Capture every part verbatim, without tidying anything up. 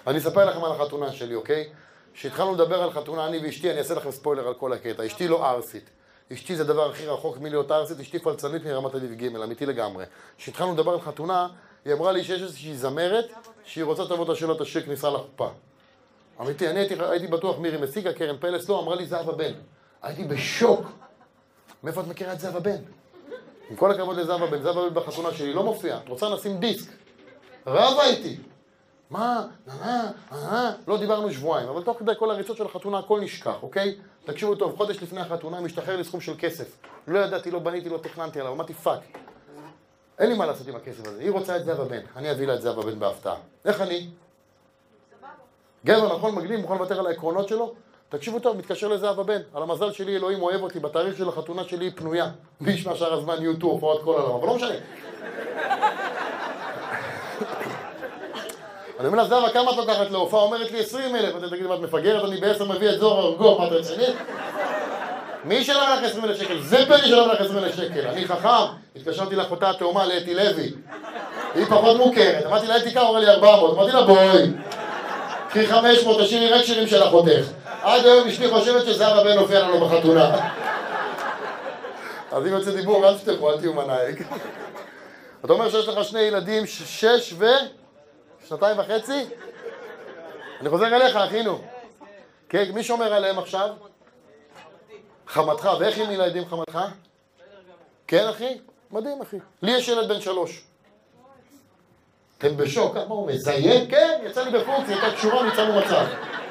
אני אספר לכם על החתונה שלי, אוקיי? כשהתחלנו לדבר על חתונה, אני ואשתי, אני אעשה לכם ספוילר על כל הקטע. אשתי לא ארסית. אשתי זה דבר הכי רחוק מלהיות ארסית, אשתי פלצנית מרמת אביב ג', אמיתי לגמרי. כשהתחלנו לדבר על חתונה, היא אמרה לי שיש איזושהי זמרת, שהיא רוצה תבוא את השאלות השיר כניסה לחופה. אמיתי, אני הייתי, הייתי בטוח מירי מסיקה, קרן פלס, לא, אמרה לי זהבה בן. הייתי בשוק. מאיפה את מכירה את זהבה בן? עם כל הכבוד לזהבה בן, זהבה בן בחתונה שלי לא מופיע. את רוצה נשים דיסק? רבה איתי. מה? אה, אה, לא דיברנו שבועיים, אבל תוך כדי כל הריצות של החתונה הכל נשכח, אוקיי? תקשיבו טוב, חודש לפני החתונה משתחרר לי סכום של כסף. לא ידעתי, לא בניתי, לא תכננתי עליו, אמרתי פאק. אין לי מה לעשות עם הכסף הזה. היא רוצה את זהבה בן, אני אביא לה את זהבה בן בהפתעה. איך אני? גבר, נכון, מגניב, מוכן לוותר על העקרונות שלו? תקשיבו טוב, מתקשר לזהבה בן. על המזל שלי, אלוהים אוהב אותי, בתאריך של החתונה שלי היא פנויה. מי ישמע שאר הזמן יהיו טור, הופעות כל העולם, אבל לא משנה. אני אומר לה, זהבה, כמה את לוקחת להופעה? אומרת לי עשרים אלף. אתה תגיד, מה את מפגרת? אני בעשר מביא את זוהר ארגוב, מה אתה רציני? מי שלם לך עשרים אלף שקל? זה פני שלם לך עשרים אלף שקל. אני חכם, התקשרתי לאחותה התאומה לאתי לוי. היא פחות מוכרת. אמרתי לה, אתיקה, אמרה לי ארבע מאות. אמרתי לה, בואי. קחי חמש מאות, תשאירי רק שירים של אחותך. עד היום אשתי חושבת שזהבה בן הופיע לנו בחתונה. אז אם יוצא דיבור, אל תשתכו, אל תהיו מנהיג. אתה אומר שיש לך שני ילדים, שש ו... שנתיים וחצי? אני חוזר אליך, אחינו. כן, מי שומר עליהם עכשיו? חמתך, ואיך עם ילדים חמתך? כן, אחי? מדהים, אחי. לי יש ילד בן שלוש. אתם בשוק, מה הוא מזיין? כן, יצא לי בפונקציה, הייתה קשורה, ניצלנו מצב.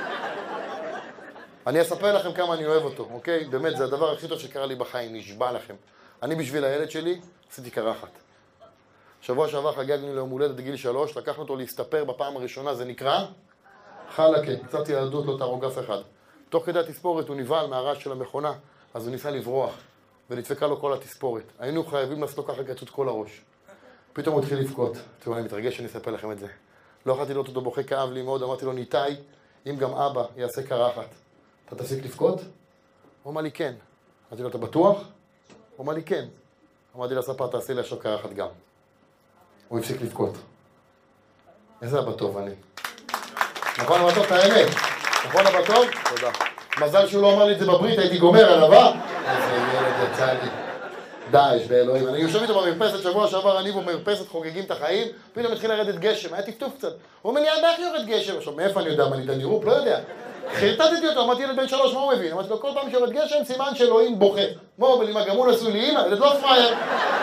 אני אספר לכם כמה אני אוהב אותו, אוקיי? באמת, זה הדבר הכי טוב שקרה לי בחיים, נשבע לכם. אני בשביל הילד שלי, עשיתי קרחת. שבוע שעבר חגגנו ליום הולדת גיל שלוש, לקחנו אותו להסתפר בפעם הראשונה, זה נקרא חלקה, קצת ילדות, לא תהרוג אף אחד. תוך כדי התספורת הוא נבהל מהרעש של המכונה, אז הוא ניסה לברוח, ונדפקה לו כל התספורת. היינו חייבים לעשות לו ככה קצות כל הראש. פתאום הוא התחיל לבכות. תראו, אני מתרגש שאני אספר לכם את זה. לא יכולתי לראות אותו בוכה, כאב לי מאוד, אמרתי לו, ניתאי, אם גם אבא יעשה קרחת, אתה תפסיק לבכות? הוא אמר לי כן. אמרתי לו, אתה בטוח? הוא אמר לי כן. אמרתי לספר, תעשי לי עכשיו קרחת גם. הוא הפסיק לבכות. איזה אבא טוב אני. נכון אבא טוב, את האמת. נכון אבא טוב? תודה. מזל שהוא לא אמר לי את זה בברית, הייתי גומר עליו, אה? איזה ילד יצא לי. דאעש באלוהים. אני יושב איתו במרפסת, שבוע שעבר אני במרפסת חוגגים את החיים, פתאום התחיל לרדת גשם, היה טפטוף קצת. הוא אומר לי, יאללה, איך יורד גשם? עכשיו, מאיפה אני יודע? מה, אני דני רופ? לא יודע. חרטטתי אותו, אמרתי ילד בן שלוש, מה הוא מבין? אמרתי לו, כל פעם שיורד גשם, סימן שאלוהים בוכה. מה הוא אומר לי, מה, גם הוא נשוי לי אמא? ילד לא פרייר.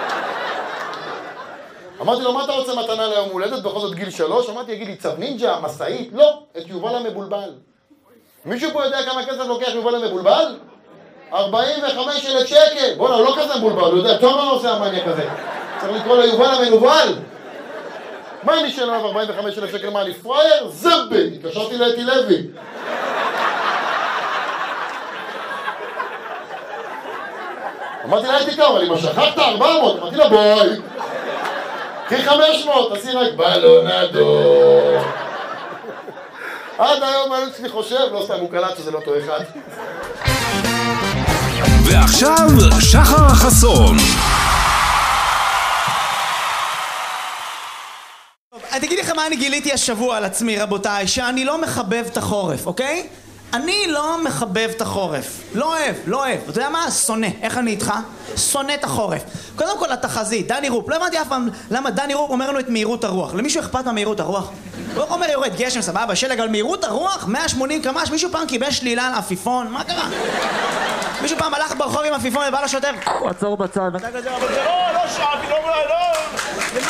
אמרתי לו, מה אתה רוצה מתנה ליום הולדת? בכל זאת גיל שלוש? אמרתי, יגיד לי, צב נינג'ה, מסעית? לא, את יובל המבולבל. מישהו פה יודע כמה כסף לוקח יובל המבולבל? ארבעים וחמישה אלף שקל. בוא'נה, הוא לא כזה מבולבל, הוא יודע, טוב מה עושה המניה כזה. צריך לקרוא לו יובל המנובל. מה אני שאלה עליו ארבעים וחמישה אלף שקל? מה, אני פרייר? זבל! התקשרתי לאתי לוי. אמרתי לה, אתיקה, אבל אם שכחת ארבע מאות, אמרתי לה, בואי. קחי חמש מאות, תעשי רק בלונדור. עד היום אני אצלי חושב, לא סתם הוא קלט שזה לא אותו אחד. ועכשיו, שחר חסון. אני תגיד לכם מה אני גיליתי השבוע על עצמי, רבותיי, שאני לא מחבב את החורף, אוקיי? אני לא מחבב את החורף. לא אוהב, לא אוהב. אתה יודע מה? שונא. איך אני איתך? שונא את החורף. קודם כל, התחזית, דני רופ. לא הבנתי אף פעם למה דני רופ אומר לנו את מהירות הרוח. למישהו אכפת מהמהירות הרוח? הוא אומר יורד גשם, סבבה, שלג, על מהירות הרוח, מאה ושמונים קמ"ש, מישהו פעם קיבל שלילה על עפיפון? מה קרה? מישהו פעם הלך ברחוב עם עפיפון ובא לשוטר, הוא עצור בצד, ואתה כזה, אבל זה לא, לא שעתי, לא, לא, לא.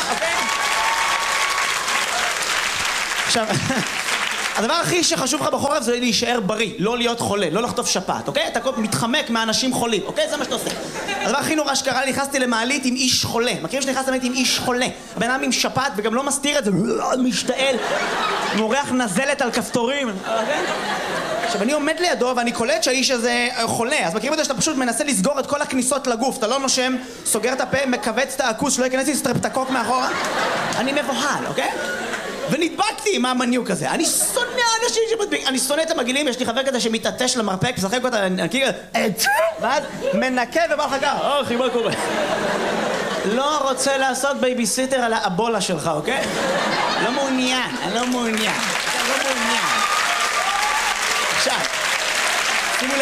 עכשיו... הדבר הכי שחשוב לך בחורף זה להישאר בריא, לא להיות חולה, לא לחטוף שפעת, אוקיי? אתה מתחמק מאנשים חולים, אוקיי? זה מה שאתה עושה. הדבר הכי נורא שקרה לי, נכנסתי למעלית עם איש חולה. מכירים שנכנסתי למעלית עם איש חולה? הבן אדם עם שפעת וגם לא מסתיר את זה, משתעל, מורח נזלת על כפתורים. עכשיו, אני עומד לידו ואני קולט שהאיש הזה חולה. אז מכירים את זה שאתה פשוט מנסה לסגור את כל הכניסות לגוף. אתה לא נושם, סוגר את הפה, מכווץ את העכוס, שלא ייכנס לי סטרפטקוק מאחורה. אני מבוהל, אוקיי? ונדבקתי עם המניוק הזה. אני שונא אנשים שמדביק. אני שונא את המגעילים, יש לי חבר כזה שמתעטש למרפק, משחק אותה, נקי כזה, ואז מנקה ובא לך ככה, אחי, מה קורה? לא רוצה לעשות בייביסיטר על האבולה שלך, אוקיי? לא מעוניין, אני לא מעוניין. לא מעוניין.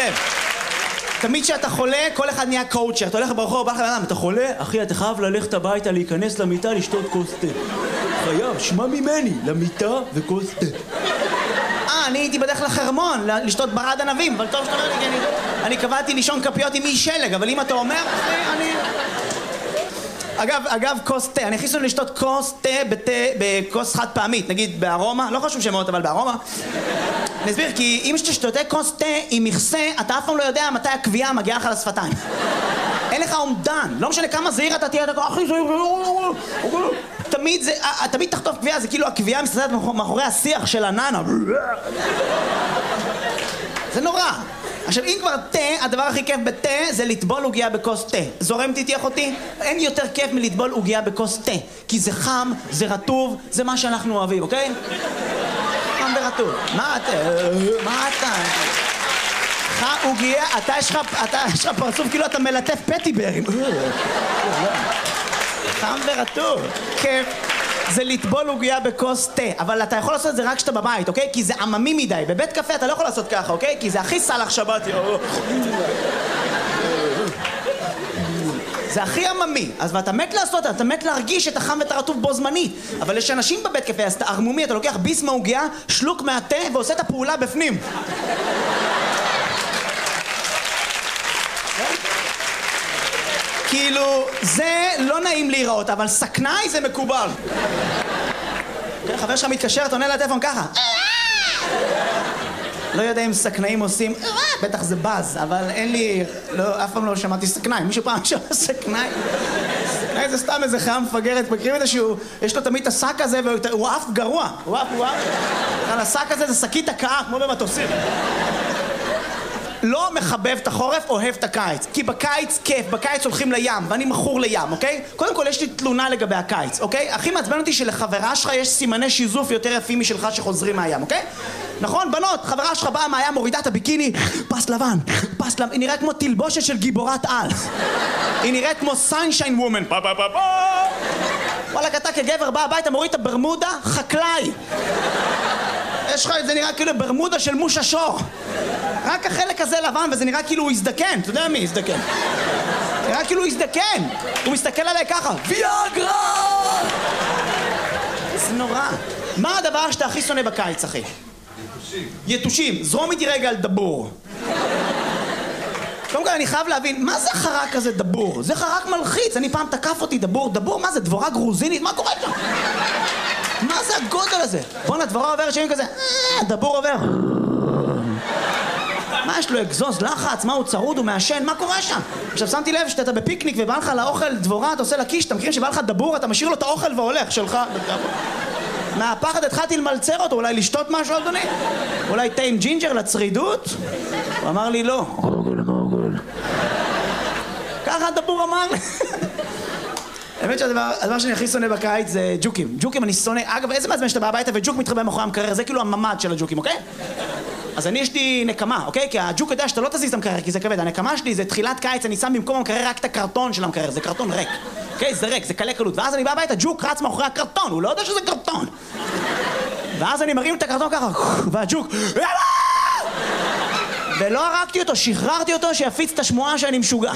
לב. תמיד כשאתה חולה, כל אחד נהיה קואוצ'ר. אתה הולך ברחוב, בא לך לאדם, אתה חולה? אחי, אתה חייב ללכת הביתה, להיכנס למיטה, לשתות כוס תה. חייב, שמע ממני, למיטה וכוס תה. אה, אני הייתי בדרך לחרמון, לשתות ברד ענבים, אבל טוב שאתה אומר לי, כי אני... אני קבעתי לישון כפיות עם אי שלג, אבל אם אתה אומר, אחי, אני... אגב, אגב, כוס תה. אני הכניסו לי לשתות כוס תה בתה, בכוס חד פעמית, נגיד בארומה, לא חשוב שמות, אבל בארומה. אני אסביר, כי אם שתשתה כוס תה עם מכסה, אתה אף פעם לא יודע מתי הקביעה מגיעה לך לשפתיים. אין לך אומדן, לא משנה כמה זהיר אתה תהיה, אתה כל הכי זהיר, תמיד זה, תמיד תחטוף קביעה, זה כאילו הקביעה מסתדרת מאחורי השיח של הננה. זה נורא. עכשיו, אם כבר תה, הדבר הכי כיף בתה זה לטבול עוגיה בכוס תה. זורם תתייך אותי? אין יותר כיף מלטבול עוגיה בכוס תה. כי זה חם, זה רטוב, זה מה שאנחנו אוהבים, אוקיי? חם ורטוב. מה אתה? מה אתה? חם עוגיה, אתה יש לך, אתה יש לך פרצוף כאילו אתה מלטף פטיברים. חם ורטוב. כיף. זה לטבול עוגיה בכוס תה, אבל אתה יכול לעשות את זה רק כשאתה בבית, אוקיי? כי זה עממי מדי. בבית קפה אתה לא יכול לעשות ככה, אוקיי? כי זה הכי סלח שבת. זה הכי עממי. אז ואתה מת לעשות, אתה מת להרגיש את החם ואת הרטוב בו זמנית. אבל יש אנשים בבית קפה, אז אתה ערמומי, אתה לוקח ביס מהעוגיה, שלוק מהתה ועושה את הפעולה בפנים. כאילו, זה לא נעים להיראות, אבל סכנאי זה מקובל. חבר שלך מתקשר, אתה עונה לטלפון ככה. לא יודע אם סכנאים עושים, בטח זה בז, אבל אין לי, אף פעם לא שמעתי סכנאי. מישהו פעם שמע סכנאי? סכנאי זה סתם איזה חיה מפגרת, מכירים את זה שהוא, יש לו תמיד את השק הזה, והוא אף גרוע. הוא אף, הוא אף. על השק הזה זה שקית הקאה, כמו במטוסים. לא מחבב את החורף, אוהב את הקיץ. כי בקיץ כיף, בקיץ הולכים לים, ואני מכור לים, אוקיי? קודם כל יש לי תלונה לגבי הקיץ, אוקיי? הכי מעצבן אותי שלחברה שלך יש סימני שיזוף יותר יפים משלך שחוזרים מהים, אוקיי? נכון, בנות, חברה שלך באה מהים, מורידה את הביקיני, פס לבן, פס לבן, היא נראית כמו תלבושת של גיבורת על. היא נראית כמו סנשיין וומן. פה פה פה פה. וואלה, אתה כגבר בא הביתה, מוריד את הברמודה, חקלאי. יש לך את זה נראה כאילו ברמודה של מושה שור. רק החלק הזה לבן וזה נראה כאילו הוא הזדקן. אתה יודע מי הזדקן? נראה כאילו הוא הזדקן. הוא מסתכל עליי ככה. ויאגרה! זה נורא. מה הדבר שאתה הכי שונא בקיץ, אחי? יתושים. יתושים. זרום איתי רגע על דבור. קודם כל אני חייב להבין, מה זה חרק כזה דבור? זה חרק מלחיץ. אני פעם תקף אותי דבור. דבור, מה זה? דבורה גרוזינית? מה קורה שם? מה זה הגודל הזה? בוא'נה, דבורה עוברת שנים כזה, דבור עובר. מה יש לו, אגזוז, לחץ, מה הוא צרוד, הוא מעשן, מה קורה שם? עכשיו שמתי לב שאתה בפיקניק ובא לך לאוכל דבורה, אתה עושה לה קיש, אתה מכיר שבא לך דבור, אתה משאיר לו את האוכל והולך שלך. מהפחד התחלתי למלצר אותו, אולי לשתות משהו, אדוני? אולי תה עם ג'ינג'ר לצרידות? הוא אמר לי לא. ככה הדבור אמר לי. האמת שהדבר שאני הכי שונא בקיץ זה ג'וקים. ג'וקים אני שונא. אגב, איזה מעצבן שאתה בא הביתה וג'וק מתחבא מאחורי המקרר, זה כאילו הממד של הג'וקים, אוקיי? אז אני יש לי נקמה, אוקיי? כי הג'וק יודע שאתה לא תזיז את המקרר, כי זה כבד. הנקמה שלי זה תחילת קיץ, אני שם במקום המקרר רק את הקרטון של המקרר, זה קרטון ריק. אוקיי? זה ריק, זה קלה קלות. ואז אני בא הביתה, ג'וק רץ מאחורי הקרטון, הוא לא יודע שזה קרטון. ואז אני מרים את הקרטון ככה, והג'וק, ולא הרגתי אותו, שחררתי אותו שיפיץ את השמועה שאני משוגע.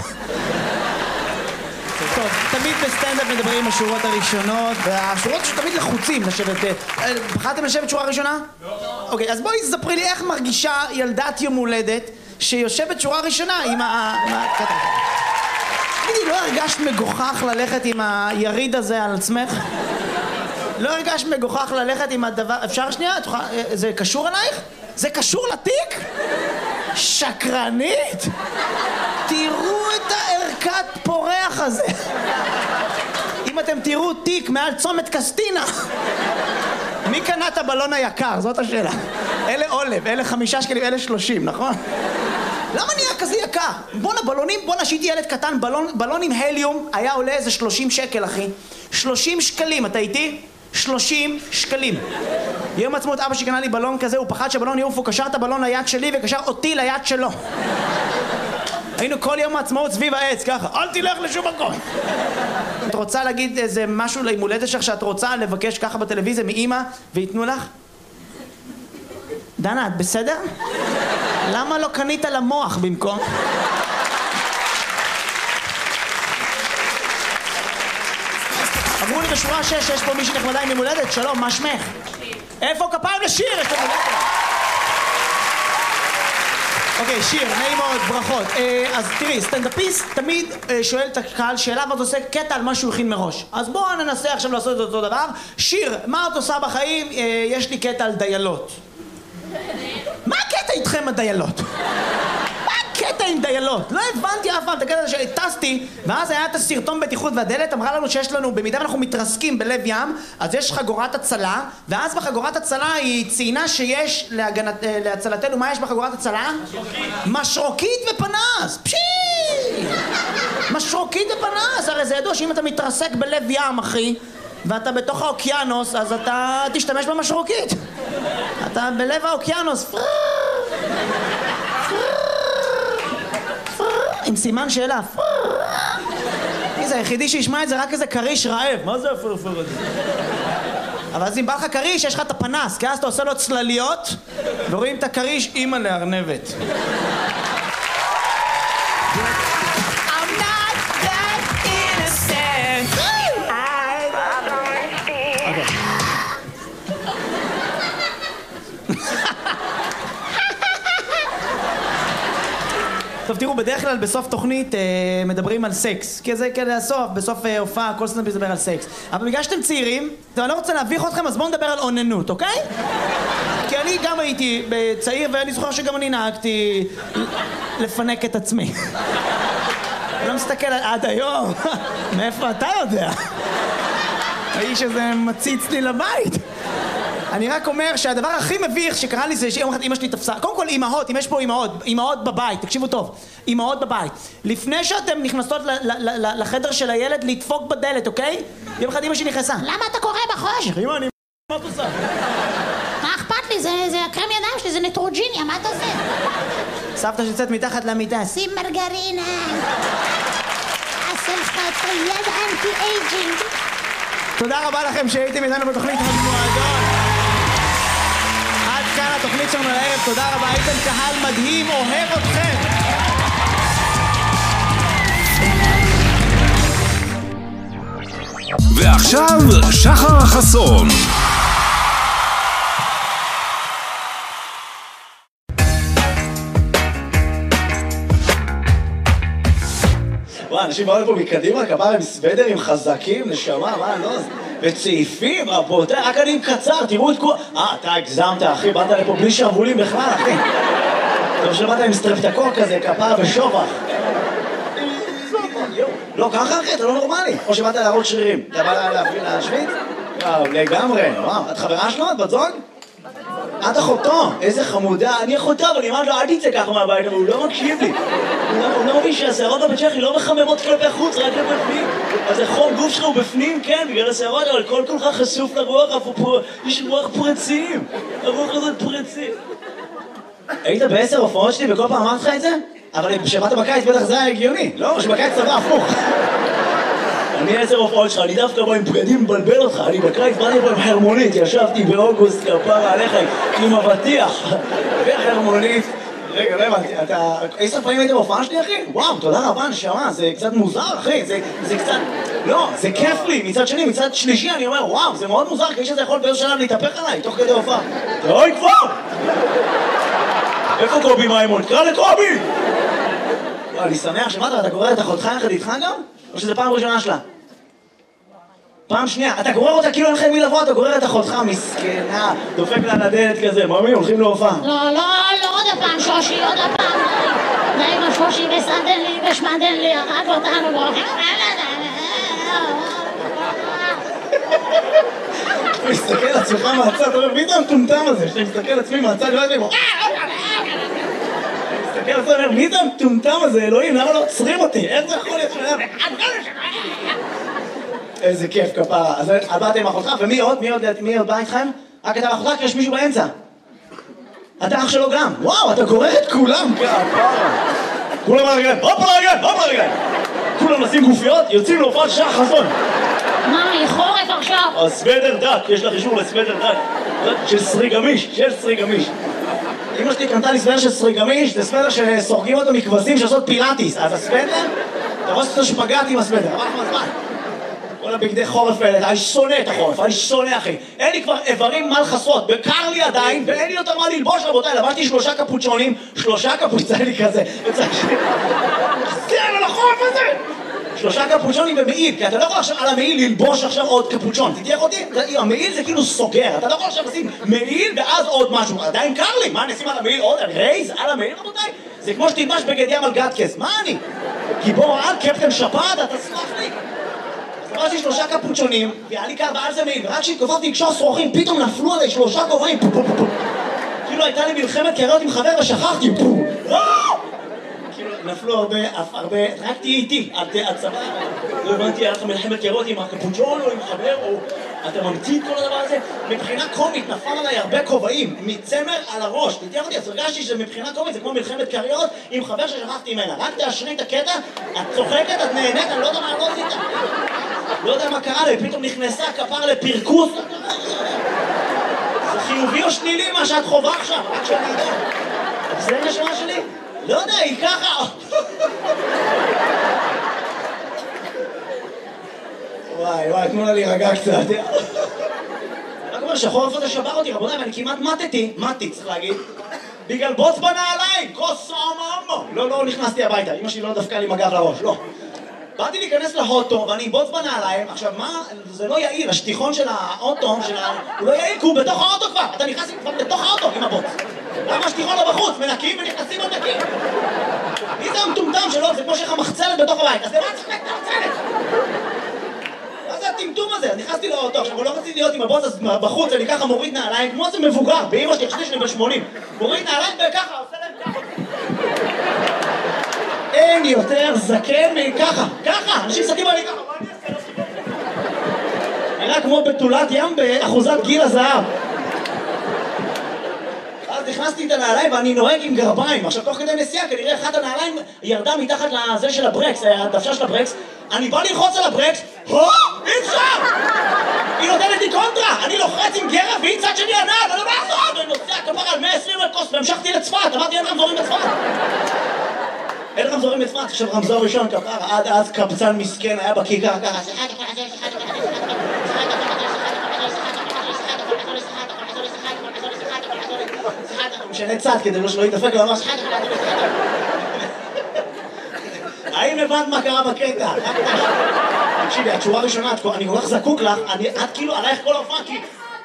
טוב, תמיד בסטנדאפ מדברים השורות הראשונות, והשורות שתמיד לחוצים לשבת. בחרתם לשבת שורה ראשונה? לא. אוקיי, אז בואי תספרי לי איך מרגישה ילדת יום הולדת שיושבת שורה ראשונה עם ה... תגידי, לא הרגשת מגוחך ללכת עם היריד הזה על עצמך? לא הרגשת מגוחך ללכת עם הדבר... אפשר שנייה? זה קשור אלייך? זה קשור לתיק? שקרנית? תראו את הערכת פורח הזה. אם אתם תראו תיק מעל צומת קסטינה, מי קנה את הבלון היקר? זאת השאלה. אלה עולב, אלה חמישה שקלים, אלה שלושים, נכון? למה נהיה כזה יקר? בואנה, בלונים, בואנה, שהייתי ילד קטן, בלון, בלון עם הליום היה עולה איזה שלושים שקל, אחי. שלושים שקלים, אתה איתי? שלושים שקלים. יום עצמאות אבא שקנה לי בלון כזה, הוא פחד שהבלון יעוף, הוא קשר את הבלון ליד שלי וקשר אותי ליד שלו. היינו כל יום העצמאות סביב העץ, ככה, אל תלך לשום מקום. את רוצה להגיד איזה משהו ליום הולדת שלך שאת רוצה לבקש ככה בטלוויזיה מאמא ויתנו לך? דנה, את בסדר? למה לא קנית למוח במקום? אמרו לי בשורה שש שיש פה מישהי נחמדה עם יום הולדת. שלום, מה שמך? איפה כפיים לשיר? יש לנו... אוקיי, שיר, נעים מאוד, ברכות. אז תראי, סטנדאפיסט תמיד שואל את הקהל שאלה ואת עושה קטע על מה שהוא הכין מראש. אז בואו ננסה עכשיו לעשות את אותו דבר. שיר, מה את עושה בחיים? יש לי קטע על דיילות. מה הקטע איתכם הדיילות? מה הקטע עם דיילות? לא הבנתי אף פעם את הקטע שטסתי, ואז היה את הסרטון בטיחות והדלת אמרה לנו שיש לנו, במידה ואנחנו מתרסקים בלב ים, אז יש חגורת הצלה, ואז בחגורת הצלה היא ציינה שיש להגנת, להצלתנו, מה יש בחגורת הצלה? משרוקית. משרוקית ופנס! פשי! משרוקית ופנס! הרי זה ידוע שאם אתה מתרסק בלב ים, אחי, ואתה בתוך האוקיינוס, אז אתה תשתמש במשרוקית. אתה בלב האוקיינוס. עם סימן שאלה. זה היחידי שישמע את זה רק איזה קריש רעב. מה זה הפרפר הזה? אבל אז אם בא לך קריש, יש לך את הפנס, כי אז אתה עושה לו צלליות, ורואים את הקריש אימא לארנבת. טוב, תראו, בדרך כלל בסוף תוכנית אה, מדברים על סקס. כי זה כדי הסוף, בסוף אה, הופעה, כל סטנדאפיסט מדבר על סקס. אבל בגלל שאתם צעירים, אני לא רוצה להביך אתכם, אז בואו נדבר על אוננות, אוקיי? כי אני גם הייתי צעיר, ואני זוכר שגם אני נהגתי לפנק את עצמי. אני לא מסתכל על עד היום. מאיפה אתה יודע? האיש הזה מציץ לי לבית. אני רק אומר שהדבר הכי מביך שקרה לי זה שיום אחד אמא שלי תפסה. קודם כל אמהות, אם יש פה אמהות, אמהות בבית, תקשיבו טוב, אמהות בבית. לפני שאתם נכנסות לחדר של הילד לדפוק בדלת, אוקיי? יום אחד אמא שלי נכנסה. למה אתה קורא בחושך? אמא, אני... מה את עושה? מה אכפת לי? זה הקרם ידיים שלי, זה נטרוג'יניה, מה אתה עושה? סבתא שיוצאת מתחת למיטה. שים מרגרינה. עשה לך את היד אנטי אייג'ינג. תודה רבה לכם שהייתם איתנו בתוכנית המועדון. עד כאן התוכנית שלנו לערב, תודה רבה, הייתם קהל מדהים, אוהב אתכם. ועכשיו שחר חסון. וואי, אנשים באו לפה מקדימה, כפרה עם סוודרים חזקים, נשמה, מה, לא? וצעיפים, רבותיי, רק אני עם קצר, תראו את כל... אה, אתה הגזמת, אחי, באת לפה בלי שרבולים בכלל, אחי. טוב שבאת עם סטרפטקוק כזה, כפרה ושובח. לא, ככה, אחי, אתה לא נורמלי. או שבאת להראות שרירים. אתה בא להשוויץ? וואו, לגמרי. וואו, את חברה שלו? את בת זוג? את אחותו, איזה חמודה, אני אחותו, אבל אמרת לו, אל תצא ככה מהבית, אבל הוא לא מקשיב לי. הוא לא מבין שהשערות בבית שלי לא מחממות כלפי חוץ, רק בפנים. אז החום גוף שלך הוא בפנים, כן, בגלל השערות, אבל כל כולך חשוף לרוח, יש רוח פרצים. הרוח הזאת פרצים. היית בעשר הופעות שלי וכל פעם אמרת לך את זה? אבל כשבאת בקיץ בטח זה היה הגיוני, לא? שבקיץ צבא הפוך. אני עשר הופעות שלך, אני דווקא בא עם בגדים מבלבל אותך, אני בקיץ באתי פה עם חרמונית, ישבתי באוגוסט כפרה עליך עם אבטיח וחרמונית. רגע, לא הבנתי, אתה... עשר פעמים היית בהופעה שלי, אחי? וואו, תודה רבה, נשמה, זה קצת מוזר, אחי, זה, זה קצת... לא, זה כיף לי, מצד שני, מצד שלישי, אני אומר, וואו, זה מאוד מוזר, כי יש שזה יכול באיזו שלב להתהפך עליי, תוך כדי הופעה. אוי, כבר! איפה קובי מימון? תקרא לקובי! אני שמח שמעת, אתה גורר את אחותך יחד איתך גם? או שזה פעם ראשונה שלה? פעם שנייה, אתה גורר אותה כאילו אין לכם מי לבוא, אתה גורר את אחותך, מסכנה, דופק לה לדלת כזה, ממי, הולכים להופעה. לא, לא, לא עוד הפעם, שושי, עוד הפעם, די עם השושי, וסדן לי, ושמדן לי, הרג אותנו, והולכים... אתה מסתכל על עצמך מהצד, אתה אומר, מי זה המטומטם הזה? שאתה מסתכל על עצמי מהצד, לא יודעים, מסתכל על עצמי, מי זה המטומטם הזה, אלוהים, למה לא עוצרים אותי? איך זה יכול להיות שלהם? איזה כיף כפרה. אז את באת עם אחותך, ומי עוד? מי עוד בא איתכם? רק אתה ואחותך, כי יש מישהו באמצע. אתה אח שלו גם. וואו, אתה גורר את כולם כפרה. כולם על הרגליים, הופ על הרגליים, הופ על הרגליים. כולם נשים גופיות, יוצאים להופעת שחר חסון. מה, לחורף עכשיו? הסוודר דק, יש לך אישור לסוודר דק. של סרי גמיש, של סרי גמיש. אמא שלי קנתה לי סוודר של סריגמיש, זה סוודר שסורגים אותו מכבשים שעושות פילאטיס, אז הסוודר, אתה רואה שאתה שפגעתי עם הסוודר, עבר לך מהזמן. כל הבגדי חורף האלה, אני שונא את החורף, אני שונא אחי. אין לי כבר איברים מה לחסות, בקר לי עדיין, ואין לי יותר מה ללבוש רבותיי, לבשתי שלושה קפוצ'ונים, שלושה קפוצ'ונים לי כזה, זה על החורף הזה! שלושה קפוצ'ונים במעיל, כי אתה לא יכול עכשיו על המעיל ללבוש עכשיו עוד קפוצ'ון, תתייך אותי? המעיל זה כאילו סוגר, אתה לא יכול עכשיו לשים מעיל ואז עוד משהו, עדיין קר לי, מה אני אשים על המעיל עוד? רייז על המעיל רבותיי? זה כמו שתלבש בגד ים על גטקס, מה אני? גיבור על קפטן שפעת, אתה סלח לי? עברתי שלושה קפוצ'ונים, והיה לי קר בעל זה מעיל, ורק כשהתכופפתי לקשור שרוכים, פתאום נפלו עליי שלושה כובעים, כאילו הייתה לי מלחמת קריות עם חבר ושכחתי, כאילו נפלו הרבה, הרבה, רק תהיי איתי, את סבבה, לא הבנתי, היה לך מלחמת קריות עם הקפוצ'ון או עם חבר, או אתה ממציא את כל הדבר הזה, מבחינה קומית נפל עליי הרבה כובעים, מצמר על הראש, תתייח אותי, אז הרגשתי שמבחינה קומית זה כמו מלחמת קריות עם חבר ששכחתי ממנה, רק תאשרי את הקטע, את צוחקת, את נהנית, אני לא יודע מה לא עשית. לא יודע מה קרה לי, פתאום נכנסה כפר לפרקוס. זה חיובי או שלילי מה שאת חובה עכשיו, רק שאני יודע. זה נשמה שלי? לא יודע, היא ככה. וואי, וואי, תנו לה להירגע קצת. רק אומר שהחורף הזה שבר אותי, רבותיי, ואני כמעט מתתי, מתי צריך להגיד, בגלל בוץ בנעליים, כוס סעמם. לא, לא נכנסתי הביתה, אמא שלי לא דפקה לי מגב לראש, לא. באתי להיכנס להוטו ואני בוץ בנעליים, עכשיו מה, זה לא יעיל, השטיחון של האוטו, של ה... הוא לא יעיל כי הוא בתוך האוטו כבר, אתה נכנס כבר בתוך האוטו עם הבוץ. למה השטיחון לא בחוץ? מנקים ונכנסים ונקים. מי זה המטומטם שלו? זה כמו שיש לך מחצלת בתוך הבית, אז למה צריך את המחצלת? מה זה הטמטום הזה? אז נכנסתי לאוטו, עכשיו לא רציתי להיות עם הבוץ, אז בחוץ אני ככה מוריד נעליים, כמו זה מבוגר, באמא שלי, חשבתי שלי בשמונים. מוריד נעליים וככה, עושה להם ככה. אין יותר זקן מככה, ככה, אנשים סתים עלי ככה, מה אני אעשה? נראה כמו בתולת ים באחוזת גיל הזהב. אז נכנסתי את הנעליים ואני נוהג עם גרביים, עכשיו תוך כדי נסיעה כנראה אחת הנעליים ירדה מתחת לזה של הברקס, הדוושה של הברקס, אני בא ללחוץ על הברקס, הו, אי אפשר! היא נותנת לי קונטרה, אני לוחץ עם גרב והיא צד שני הנעל, ואני לא מעזור, ואני נוסע כפר על מאה ועשרים לקוס והמשכתי לצפת, אמרתי אין רמזורים לצפת. אין רמזורים לצפת, עכשיו רמזור ראשון כפר, עד אז קבצן מסכן היה בכיכר ככה. משנה צד כדי שלא יתדפק ממש. האם הבנת מה קרה בקטע? תקשיבי, התשורה הראשונה, אני כל כך זקוק לך, את כאילו עלייך כל הופעה כי...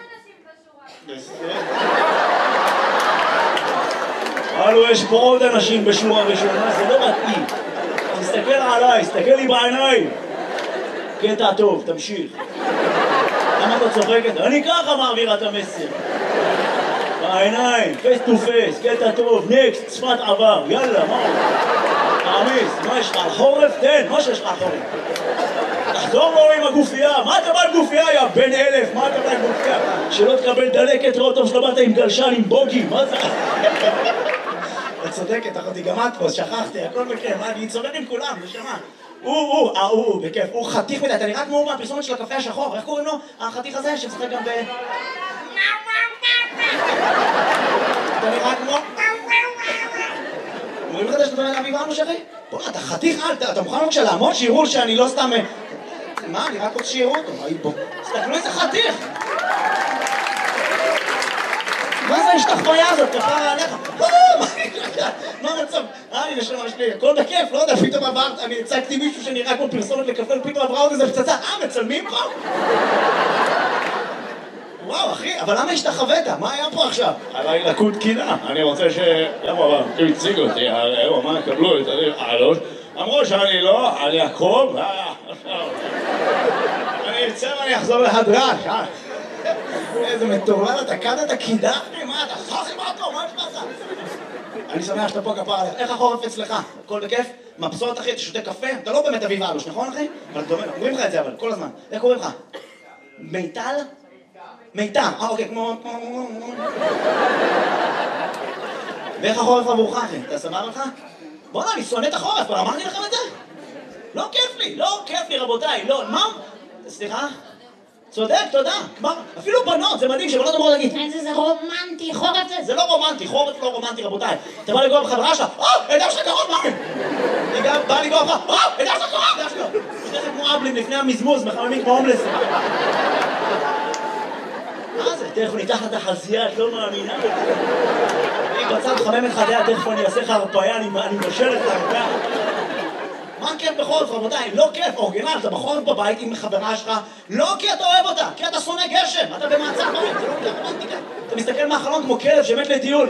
הלו, יש פה עוד אנשים בשורה ראשונה, זה לא מתאים. תסתכל עליי, תסתכל לי בעיניים. קטע טוב, תמשיך. למה אתה צוחקת? אני ככה מעבירה את המסר. בעיניים, פייס טו פייס, קטע טוב, נקסט, צפת עבר, יאללה, מה? תעמיס, מה יש לך? על חורף? תן, מה שיש לך על חורף? תחזור לו עם הגופייה, מה אתה בא עם גופייה, יא בן אלף? מה אתה בא עם גופייה? שלא תקבל דלקת רוטוב שלא באת עם גלשן עם בוגי, מה זה? את צודקת, אחותי, גם את פה, שכחתי, הכל מקרה, מה, אני צודק עם כולם, נשמה. הוא, הוא, אה, הוא, בכיף, הוא חתיך מדי, אתה נראה כמו מהפרסומת של הקפה השחור, איך קוראים לו? החתיך הזה שמשחק גם ב... אתה נראה כמו... אומרים לך שאתה בן אבי ואמוש אחי? בוא, אתה חתיך על, אתה מוכן בבקשה לעמוד שיראו שאני לא סתם... מה, אני רק רוצה שיראו אותו, מה בוא? תסתכלו איזה חתיך! מה זה השתחוויה הזאת? כפרה עליך? מה המצב? אה, הנה שלמה שלי, הכל בכיף, לא יודע, פתאום עברת, אני הצגתי מישהו שנראה כמו פרסומת לקפה, פתאום עברה עוד איזה פצצה, אה, מצלמים פה? וואו, אחי, אבל למה השתחווית? מה היה פה עכשיו? עליי לקות קינה, אני רוצה ש... למה, אבל, הוא הציג אותי, הוא אמר, קבלו את הראש, אמרו שאני לא, אני אקרוב, אני אצא ואני אחזור להדרש, אה? איזה מטורלל, אתה קדת את הקידה? מה, אתה חוכי מה פה? מה יש לך? אני שמח שאתה פה כפר עליך. איך החורף אצלך? הכל בכיף? מבסוט אחי, אתה שותה קפה? אתה לא באמת אביב אלוש, נכון אחי? אבל אתה אומרים לך את זה אבל, כל הזמן. איך קוראים לך? מיטל? מיטל, אה אוקיי, כמו... ואיך החורף עבורך אחי? אתה סבבה לך? בוא'נה, אני שונא את החורף, כבר אמרתי לכם את זה? לא כיף לי, לא כיף לי רבותיי, לא, מה? סליחה? צודק, תודה. מה? אפילו בנות, זה מדהים שבנות אמרו להגיד. איזה זה רומנטי, חורף זה. זה לא רומנטי, חורף לא רומנטי, רבותיי. אתה בא לגוע בחברה שלך, אה, הידע שלך קרוב, מה? אני גם בא לגוע לך, אה, הידע שלך קרוב, הידע שלך. זה כמו אבלים לפני המזמוז, מחממים כמו הומלס. מה זה? תכף ניתח את החזייה, את לא מאמינה. אני בצד חמם את חדיה, תכף אני אעשה לך הרפאיה, אני מבשל את הרפאיה. מה כיף בחורף, רבותיי? לא כיף, אורגינל, אתה בחורף בבית עם חברה שלך, לא כי אתה אוהב אותה, כי אתה שונא גשם, אתה במעצר בית, זה לא כיף רומנטיקה. אתה מסתכל מהחלון כמו כלב שמת לטיול.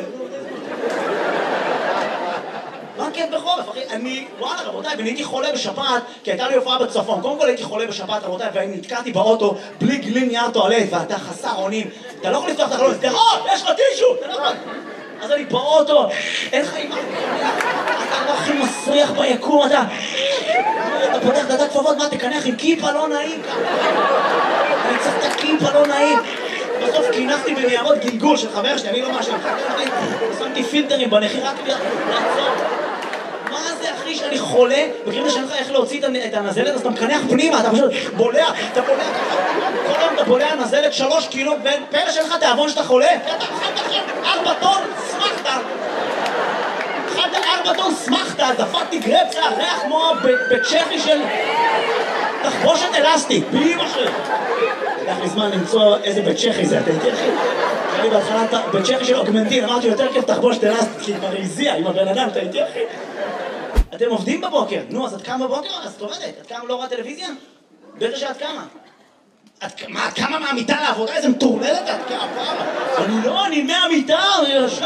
מה כיף בחורף, אחי? אני, וואלה, רבותיי, ואני הייתי חולה בשפעת, כי הייתה לי הופעה בצפון. קודם כל הייתי חולה בשפעת, רבותיי, ואני נתקעתי באוטו בלי גלין נייר טואלט, ואתה חסר אונים. אתה לא יכול לפתוח את החלון, תראות, יש לך טישו, אתה לא יכול. אז אני באוטו, אין לך אימא, אתה לא הכי מסריח ביקום, אתה... אתה פותח דעת כפפות, מה, תקנח עם כיפה לא נעים ככה. אני צריך את הכיפה לא נעים. בסוף קינחתי בניירות גלגול של חבר שלי, אני לא משהו, שמתי פילטרים בנחי רק לעצור. מה זה אחי שאני חולה, מכירים לשאול לך איך להוציא את הנזלת, אז אתה מקנח פנימה, אתה פשוט בולע, אתה בולע כל היום אתה בולע נזלת שלוש קילו, ופלא שלך תיאבון שאתה חולה, כי אתה אכלת עכשיו ארבע טון, שמחת. אכלת ארבע טון, שמחת, דפקתי גרפסה, ריח כמו בצ'כי של תחבושת אלסטית, באמא שלי. לקח לי זמן למצוא איזה בצ'כי זה, אתה יותר חי? היה לי בהתחלה בצ'כי של אוגמנטין, אמרתי יותר כיף תחבושת אלסטית, כי כבר הזיע עם הבן אדם, אתה יותר חי? אתם עובדים בבוקר, נו, אז את קמה בבוקר? אז את עובדת, את קמה לא רואה טלוויזיה? בטח שאת קמה. מה, את קמה מהמיטה לעבודה? איזה מטורללת את קמה? אני לא, אני מהמיטה, אני ישר.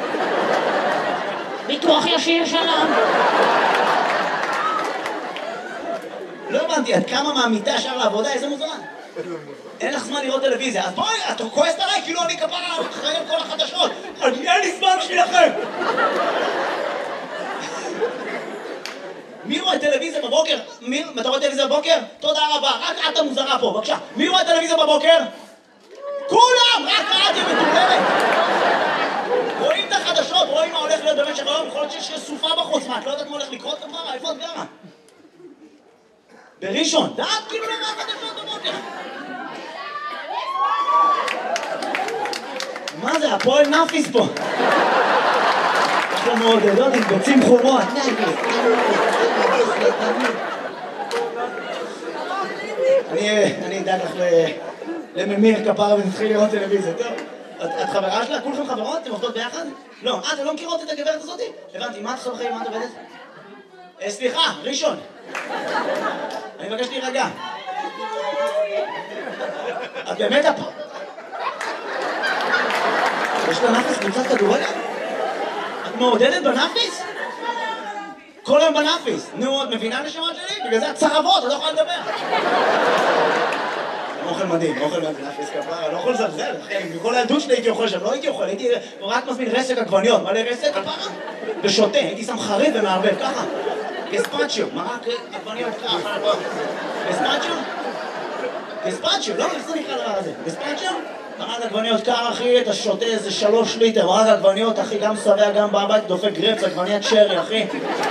ביטוח ישיר שלום. לא הבנתי, את קמה מהמיטה ישר לעבודה, איזה מוזמן? אין לך זמן לראות טלוויזיה, אז בואי, את כועסת עליי כאילו אני כפרה אחראי על כל החדשות. אין לי זמן בשבילכם. מי רואה טלוויזיה בבוקר? מי? אתה רואה טלוויזיה בבוקר? תודה רבה, רק את המוזרה פה, בבקשה. מי רואה טלוויזיה בבוקר? כולם! רק את, היא מטורללת! רואים את החדשות, רואים מה הולך להיות במשך היום, יכול להיות שיש סופה בחוץ, מה, את לא יודעת מה הולך לקרות כבר? איפה את גרה? בראשון, דעת כאילו לא מה החדשות בבוקר. מה זה, הפועל נאפיס פה? יש לו מעודדות עם ביצים חומות. אני אדאג לך לממיר כפרה ונתחיל לראות טלוויזיה, טוב? את חברה שלה? כולכם חברות? אתם עובדות ביחד? לא. אה, אתם לא מכירות את הגברת הזאת? הבנתי, מה את עושה בחיים? מה את עובדת? סליחה, ראשון. אני מבקש להירגע. את באמת הפ... יש לה נאפיס קבוצת כדורגל? את מעודדת בנאפיס? כל היום בנאפיס. נו, את מבינה נשמות שלי? בגלל זה את צרבות, את לא יכולה לדבר. אוכל מדהים, אוכל מדהים, נאפיס כפרה, לא יכול לזלזל, אחי, מכל הילדות שלי הייתי אוכל שם, לא הייתי אוכל, הייתי רק מזמין רסק עגבניות, מלא רסק כפרה, ושותה, הייתי שם חריף ומערבב, ככה. גספצ'יו, מרק עגבניות ככה, גספצ'יו? גספצ'יו, לא, איך זה נקרא דבר הזה? גספצ'יו? מרק עגבניות קר, אחי, אתה שותה איזה שלוש ליטר, מרק עגבניות, אחי, גם שבע, גם בבית, דופק גרפס, עגבניית שרי, אחי.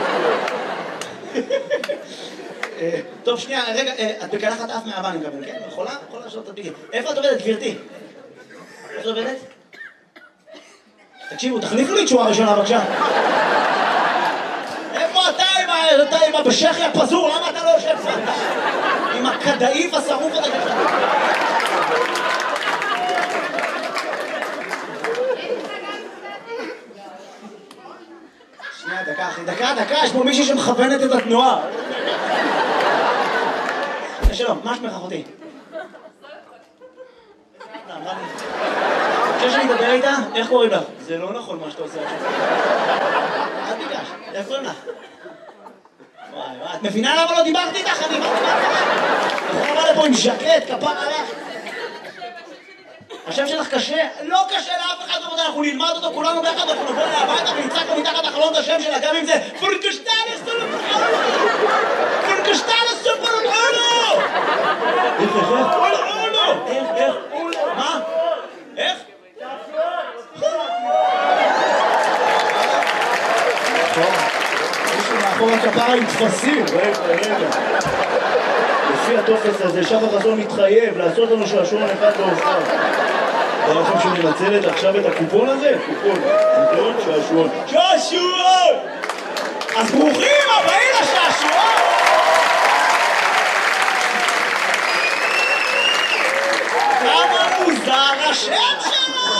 טוב, שנייה, רגע, את בקלחת אף מהבא, אני מקבל, כן? יכולה? יכולה לשאול את הדביגים. איפה את עובדת, גברתי? איפה את עובדת? תקשיבו, תחליפו לי תשואה ראשונה, בבקשה. איפה אתה עם הבשכי הפזור? למה אתה לא יושב פה? עם הכדאיף השרוף הזה ככה. שנייה, דקה, אחי, דקה, דקה, יש פה מישהי שמכוונת את התנועה. שלום, מה שמך אחותי? חושב שאני אדבר איתה? איך קוראים לך? זה לא נכון מה שאתה עושה עכשיו. אל תיגש, איך קוראים לך? וואי וואי, את מבינה למה לא דיברתי איתך? אני באתי מהתחלה. אתה יכול לבוא לפה עם ז'קט, כפר עליך. השם שלך קשה? לא קשה לאף אחד בבודה, אנחנו נלמד אותו כולנו ביחד, אנחנו נבוא להביתה ונצעק לו מתחת החלון את השם שלה, גם אם זה פורקשטלס סופרולו! פורקשטלס סופרולו! איך, איך, איך? אולו! איך, איך? אולו! מה? איך? מישהו מאחור הכפרה עם תפסים, רגע, רגע. לפי הטופס הזה, שחר חסון מתחייב לעשות לנו שעשועון אחד להופעה. אתה לכם שהוא מנצלת עכשיו את הקופון הזה? קופון, נכון? שעשועון. שעשועון! אז ברוכים הבאים לשעשועון! כמה מוזר השם שלו!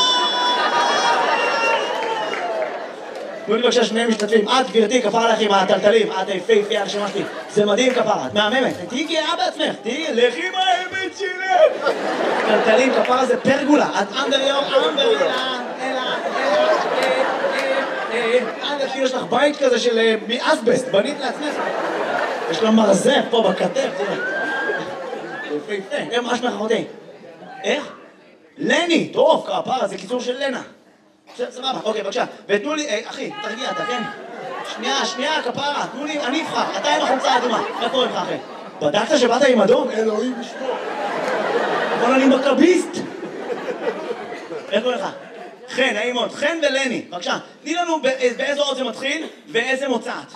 תנו לי בבקשה שני משתתפים. את, גברתי, כפרה לך עם הטלטלים. את היפהפייה על שמה שלי. זה מדהים כפרה, את מהממת. תהיי גאה בעצמך, תהיי לכי עם האמת שלך. טלטלים, כפרה זה פרגולה. את אנדר יום, אנדר יום, אלא, אלא, אנדר כאילו יש לך בית כזה של מאסבסט, בנית לעצמך. יש לו מרזף פה בכתף, תראה. יפהפה, איך ממש מאחרותי. איך? לני, טוב, כפרה, זה קיצור של לנה. סבבה, אוקיי, בבקשה. ותנו לי, אחי, תרגיע, אתה כן? שנייה, שנייה, כפרה, תנו לי, אני אבחר, אתה עם החולצה האדומה. מה קורה לך, אחי? בדקת שבאת עם אדום? אלוהים ישמור. אבל אני מכביסט. איך קורה לך? חן, נעים מאוד. חן ולני, בבקשה. תני לנו באיזה אות זה מתחיל ואיזה מוצאת.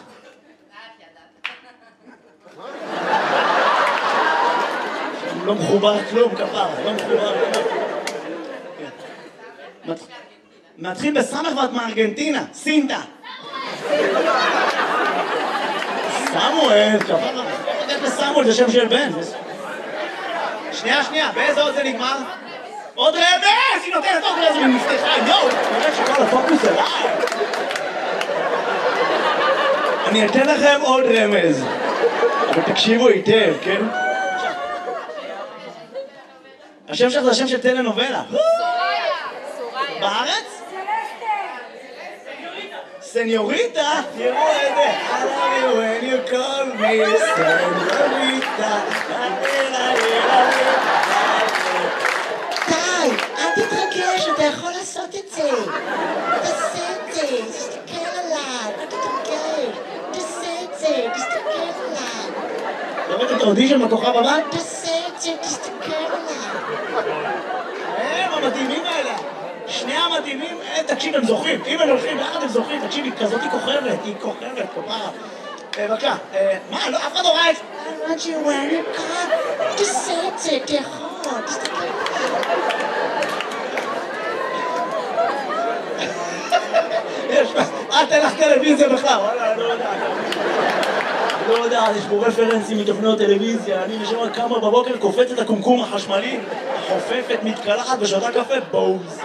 לא מחובר כלום, כפרה, לא מחובר כלום. מתחיל בסמך ואת מארגנטינה, סינטה. סמואל, כפרה. איך לסמואל זה שם של בן. שנייה, שנייה, באיזה עוד זה נגמר? עוד רמז! היא נותנת עוד רמז ממפתחה, יואו! נראה שכל הפוקוס עליי. אני אתן לכם עוד רמז. אבל תקשיבו היטב, כן? השם שלך זה השם של טלנובלה. בארץ? סניוריטה? תראו את זה. I love you when you call me סניוריטה. די, אל תתרגש, אתה יכול לעשות את זה. תעשה את זה, תסתכל עליי, אל תתרגש. תעשה את זה, תסתכל עליי. לראות את האודישן בכוכב הבא? תעשה את זה, תסתכל עליי. הם המדהימים האלה. שני המדהימים, תקשיב, הם זוכרים. אם הם הולכים ביחד הם זוכרים. תקשיב, היא כזאת היא כוכבת, היא כוכבת, כפרה. בבקשה, מה, אף אחד לא ראה את זה? I want you when you come. תעשה את זה, אתה יכול, תסתכל עליי. יש, אל תלך טלוויזיה בכלל. וואלה, אני לא יודע. לא יודע, יש פה רפרנסים מתוכניות טלוויזיה. אני נשמע כמה בבוקר קופץ את הקומקום החשמלי, חופפת, מתקלחת ושותה קפה, בוז.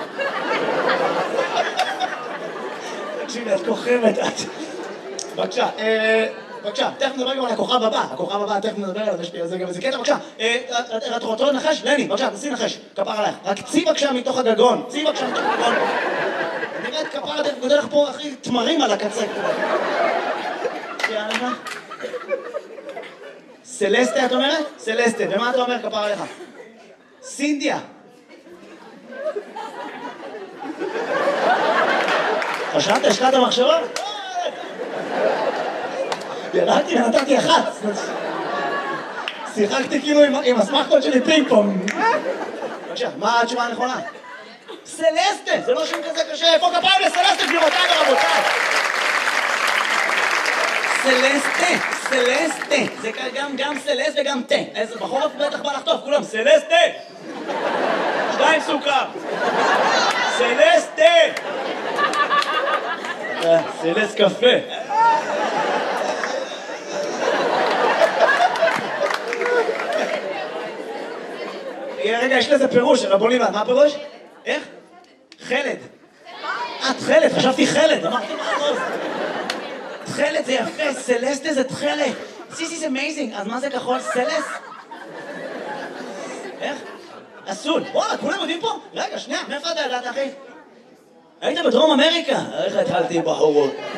תקשיבי, את כוכבת, את... בבקשה, בבקשה, תכף נדבר גם על הכוכב הבא. הכוכב הבא, תכף נדבר עליו, יש לי על זה גם איזה קטע, בבקשה. את רוצה לנחש? לני, בבקשה, תנסי לנחש, כפר עלייך. רק צי בבקשה מתוך הגגון, צי בבקשה מתוך הגגון. נראית כפר, אתה גודל לך פה, אחי, תמרים על הקצה. יאללה. סלסטה, את אומרת? סלסטה, ומה אתה אומר, כפר עליך? סינדיה. חשבת, השקעת המחשבה? ירדתי ונתתי אחת. שיחקתי כאילו עם הסמכות שלי פינג פונג. בבקשה, מה התשובה הנכונה? סלסטה, זה לא שם כזה קשה. איפה כפיים לסלסטה, גבירותיי ורבותיי? סלסטה, סלסטה. זה גם גם סלסט וגם תה. איזה בחורף בטח בא לחטוף, כולם סלסטה. שתיים סוכר. סלסטה. סלסט קפה. רגע, יש לזה פירוש, רבו לימד, מה הפירוש? איך? חלד. את חלד, חשבתי חלד, אמרתי מה עוז? תחלת זה יפה, סלסטה זה תחלת. This is amazing, אז מה זה כחול? סלס? איך? אסול. וואלה, כולם יודעים פה? רגע, שנייה, מאיפה אתה ידעת, אחי? היית בדרום אמריקה? איך התחלתי בחורות?